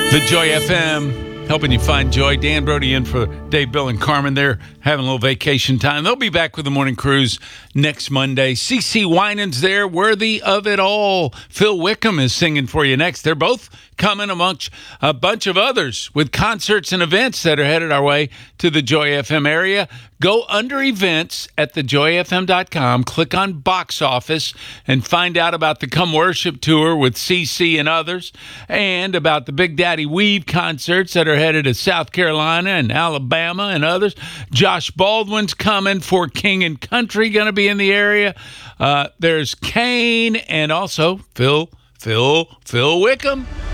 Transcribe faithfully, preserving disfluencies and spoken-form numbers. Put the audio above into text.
The Joy F M, helping you find joy. Dan Brody in for Dave, Bill, and Carmen. They're having a little vacation time. They'll be back with the morning cruise next Monday. C C Winans there, worthy of it all. Phil Wickham is singing for you next. They're both coming amongst a bunch of others with concerts and events that are headed our way to the Joy F M area. Go under events at the joy f m dot com, click on box office, and find out about the Come Worship Tour with C C and others, and about the Big Daddy Weave concerts that are headed to South Carolina and Alabama and others. Josh Baldwin's coming for King and Country, going to be in the area. Uh, there's Kane and also Phil, Phil, Phil Wickham.